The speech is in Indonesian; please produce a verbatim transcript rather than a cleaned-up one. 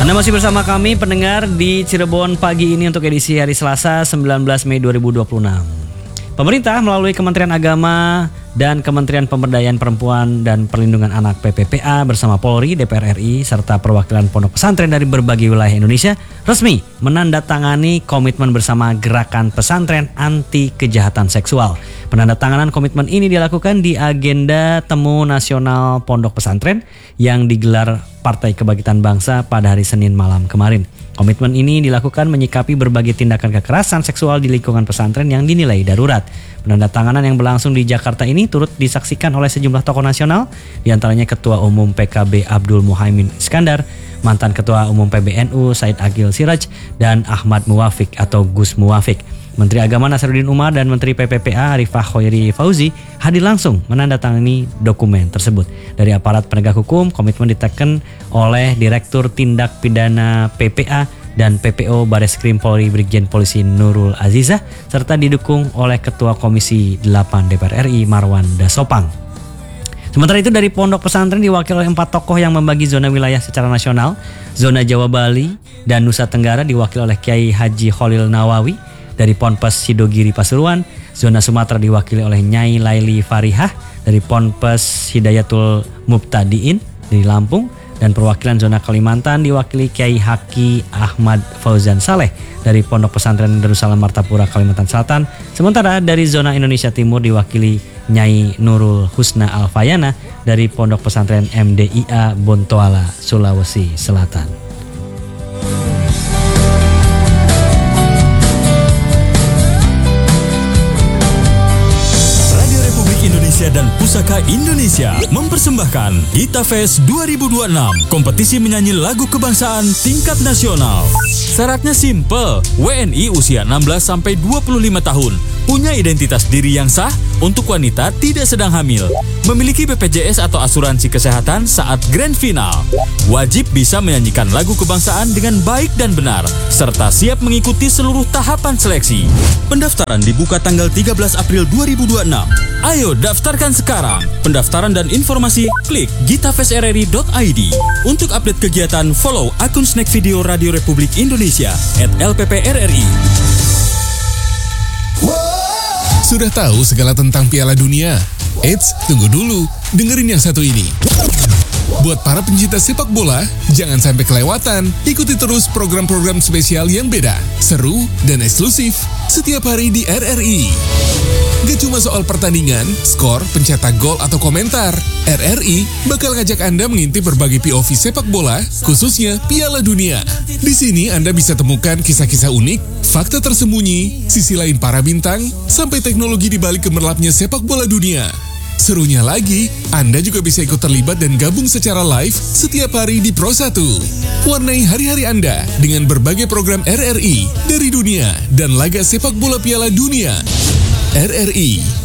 Anda masih bersama kami pendengar di Cirebon pagi ini untuk edisi hari Selasa sembilan belas Mei dua ribu dua puluh enam. Pemerintah melalui Kementerian Agama dan Kementerian Pemberdayaan Perempuan dan Perlindungan Anak P P P A bersama Polri, D P R R I, serta perwakilan pondok pesantren dari berbagai wilayah Indonesia resmi menandatangani komitmen bersama Gerakan Pesantren Anti Kejahatan Seksual. Penandatanganan komitmen ini dilakukan di agenda Temu Nasional Pondok Pesantren yang digelar Partai Kebangkitan Bangsa pada hari Senin malam kemarin. Komitmen ini dilakukan menyikapi berbagai tindakan kekerasan seksual di lingkungan pesantren yang dinilai darurat. Penandatanganan yang berlangsung di Jakarta ini turut disaksikan oleh sejumlah tokoh nasional, diantaranya Ketua Umum P K B Abdul Muhaimin Iskandar, mantan Ketua Umum P B N U Said Agil Siraj, dan Ahmad Muwafiq atau Gus Muwafiq. Menteri Agama Nasaruddin Umar dan Menteri P P P A Arifah Khoiri Fauzi hadir langsung menandatangani dokumen tersebut. Dari aparat penegak hukum, komitmen diteken oleh Direktur Tindak Pidana P P A dan P P O Bareskrim Polri Brigjen Polisi Nurul Azizah, serta didukung oleh Ketua Komisi delapan D P R R I Marwan Dasopang. Sementara itu dari pondok pesantren diwakili oleh empat tokoh yang membagi zona wilayah secara nasional. Zona Jawa Bali dan Nusa Tenggara diwakili oleh Kiai Haji Khalil Nawawi dari Ponpes Sidogiri Pasuruan. Zona Sumatera diwakili oleh Nyai Laili Farihah dari Ponpes Hidayatul Mubtadiin dari Lampung. Dan perwakilan zona Kalimantan diwakili Kiai Haki Ahmad Fauzan Saleh dari Pondok Pesantren Darussalam Martapura Kalimantan Selatan. Sementara dari zona Indonesia Timur diwakili Nyai Nurul Husna Alfayana dari Pondok Pesantren M D I A Bontoala Sulawesi Selatan. Dan Pusaka Indonesia mempersembahkan Gita Fest dua ribu dua puluh enam, kompetisi menyanyi lagu kebangsaan tingkat nasional. Syaratnya simple, W N I usia enam belas sampai dua puluh lima tahun, punya identitas diri yang sah, untuk wanita tidak sedang hamil, memiliki B P J S atau asuransi kesehatan saat grand final, wajib bisa menyanyikan lagu kebangsaan dengan baik dan benar, serta siap mengikuti seluruh tahapan seleksi. Pendaftaran dibuka tanggal tiga belas April dua ribu dua puluh enam. Ayo daftarkan sekarang. Pendaftaran dan informasi klik gitafest r r i dot i d. Untuk update kegiatan follow akun Snack Video Radio Republik Indonesia at L P P R R I. Sudah tahu segala tentang Piala Dunia? Eits, tunggu dulu, dengerin yang satu ini. Buat para pencinta sepak bola, jangan sampai kelewatan. Ikuti terus program-program spesial yang beda, seru, dan eksklusif setiap hari di R R I. Gak cuma soal pertandingan, skor, pencetak gol, atau komentar. R R I bakal ngajak Anda mengintip berbagai P O V sepak bola, khususnya Piala Dunia. Di sini Anda bisa temukan kisah-kisah unik, fakta tersembunyi, sisi lain para bintang, sampai teknologi di balik gemerlapnya sepak bola dunia. Serunya lagi, Anda juga bisa ikut terlibat dan gabung secara live setiap hari di Pro satu. Warnai hari-hari Anda dengan berbagai program R R I dari dunia dan laga sepak bola Piala Dunia. R R I,